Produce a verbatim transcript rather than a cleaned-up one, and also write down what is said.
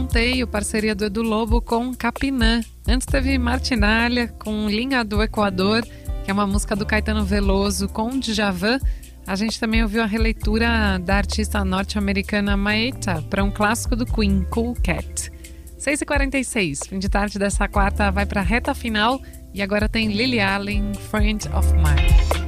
Monteio, parceria do Edu Lobo com Capinã. Antes teve Martinalha com Linha do Equador, que é uma música do Caetano Veloso com Djavan. A gente também ouviu a releitura da artista norte-americana Maeta para um clássico do Queen, Cool Cat. seis e quarenta e seis, fim de tarde dessa quarta vai para a reta final e agora tem Lily Allen, Friend of Mine.